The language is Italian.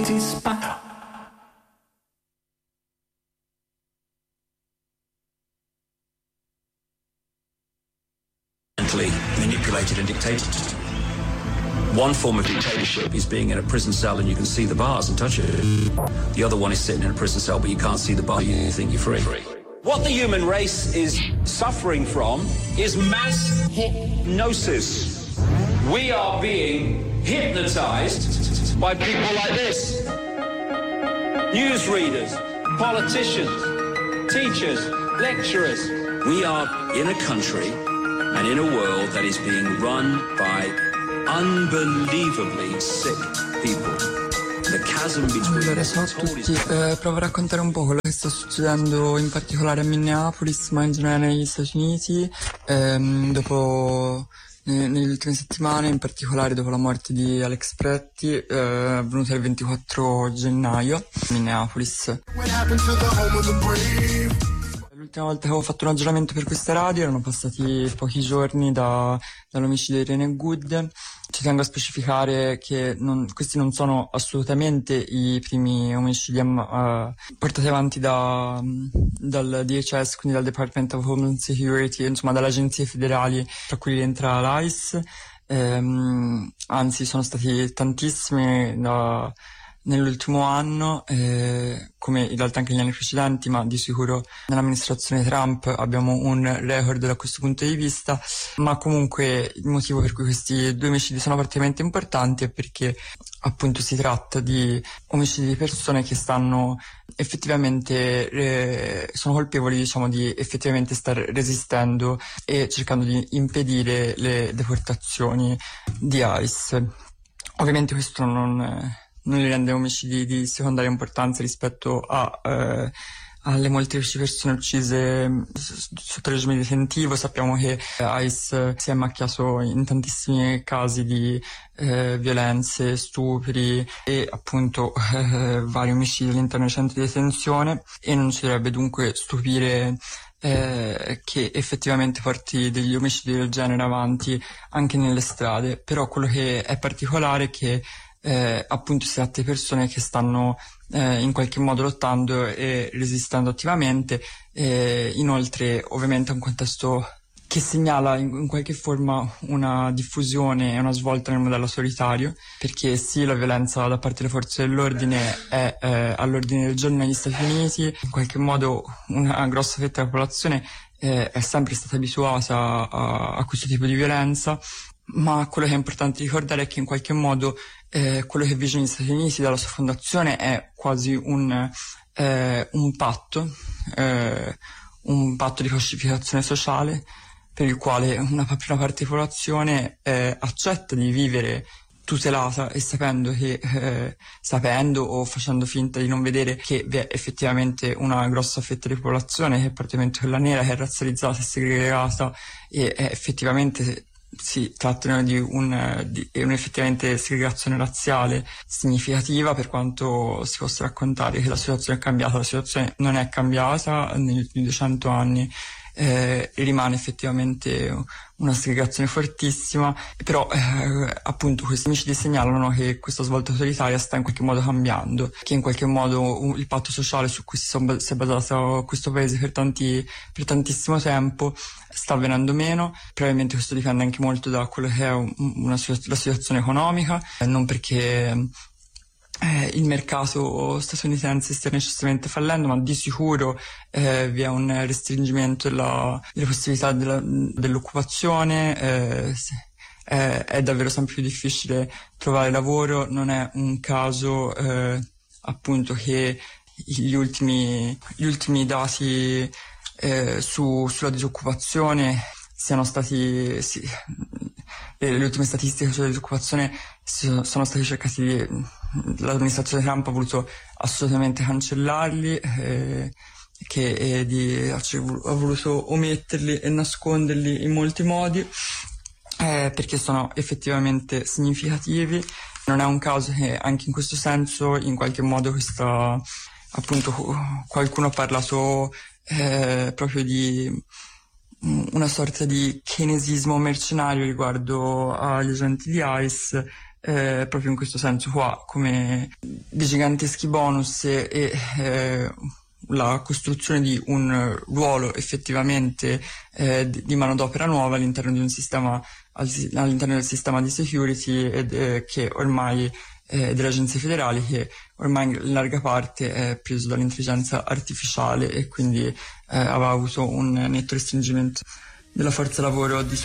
Manipulated and dictated. One form of dictatorship is being in a prison cell and you can see the bars and touch it. The other one is sitting in a prison cell but you can't see the bar, you think you're free. What the human race is suffering from is mass hypnosis. We are being hypnotized by people like this. Newsreaders, politicians, teachers, lecturers. We are in a country and in a world that is being run by unbelievably sick people. The chasm between... Allora, ciao a tutti, provo a raccontare un po' quello che sta succedendo in particolare a Minneapolis, ma in generale negli Stati Uniti, dopo... Nelle ultime settimane, in particolare dopo la morte di Alex Pretti, avvenuta il 24 gennaio a Minneapolis. L'ultima volta che avevo fatto un aggiornamento per questa radio erano passati pochi giorni dall'omicidio di Rene Good. Ci tengo a specificare che questi non sono assolutamente i primi omicidi portati avanti dal DHS, quindi dal Department of Homeland Security, insomma dalle agenzie federali tra cui rientra l'ICE. Anzi, sono stati tantissimi nell'ultimo anno, come in realtà anche negli anni precedenti, ma di sicuro nell'amministrazione Trump abbiamo un record da questo punto di vista. Ma comunque il motivo per cui questi due omicidi sono particolarmente importanti è perché appunto si tratta di omicidi di persone che stanno effettivamente sono colpevoli, diciamo, di effettivamente star resistendo e cercando di impedire le deportazioni di ICE. Ovviamente questo non li rende omicidi di secondaria importanza rispetto alle molteplici persone uccise sotto il regime detentivo. Sappiamo che ICE si è macchiato in tantissimi casi di violenze, stupri e appunto vari omicidi all'interno dei centri di detenzione, e non ci dovrebbe dunque stupire che effettivamente porti degli omicidi del genere avanti anche nelle strade. Però quello che è particolare è che appunto si tratta di persone che stanno in qualche modo lottando e resistendo attivamente, inoltre ovviamente è un contesto che segnala in qualche forma una diffusione e una svolta nel modello autoritario, perché sì, la violenza da parte delle forze dell'ordine è all'ordine del giorno negli Stati Uniti. In qualche modo una grossa fetta della popolazione è sempre stata abituata a questo tipo di violenza, ma quello che è importante ricordare è che in qualche modo quello che vige negli Stati Uniti dalla sua fondazione è quasi un patto di pacificazione sociale, per il quale una prima parte di popolazione accetta di vivere tutelata e sapendo o facendo finta di non vedere che vi è effettivamente una grossa fetta di popolazione, che è praticamente quella nera, che è razzializzata e segregata, e effettivamente si trattano di un'effettivamente segregazione razziale significativa. Per quanto si possa raccontare che la situazione è cambiata, la situazione non è cambiata negli ultimi 200 anni. Rimane effettivamente una segregazione fortissima, però appunto questi omicidi segnalano che questa svolta autoritaria sta in qualche modo cambiando, che in qualche modo il patto sociale su cui si è basato questo paese per tantissimo tempo sta avvenendo meno. Probabilmente questo dipende anche molto da quello che è la situazione economica, non perché il mercato statunitense stia necessariamente fallendo, ma di sicuro vi è un restringimento delle possibilità dell'occupazione, è davvero sempre più difficile trovare lavoro. Non è un caso appunto che gli ultimi dati sulla disoccupazione siano stati le ultime statistiche sulla disoccupazione sono stati cercati l'amministrazione Trump ha voluto assolutamente cancellarli, ha voluto ometterli e nasconderli in molti modi, perché sono effettivamente significativi. Non è un caso che anche in questo senso in qualche modo qualcuno ha parlato proprio di una sorta di keynesismo mercenario riguardo agli agenti di ICE, proprio in questo senso qua, come dei giganteschi bonus e la costruzione di un ruolo effettivamente di manodopera nuova all'interno di un sistema, all'interno del sistema di security che ormai delle agenzie federali, che ormai in larga parte è preso dall'intelligenza artificiale e quindi aveva avuto un netto restringimento della forza lavoro